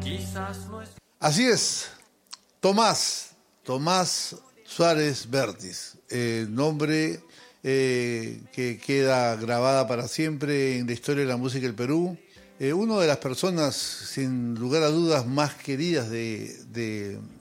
Así es, Tomás Suárez Vértiz, nombre que queda grabada para siempre en la historia de la música del Perú. Una de las personas, sin lugar a dudas, más queridas de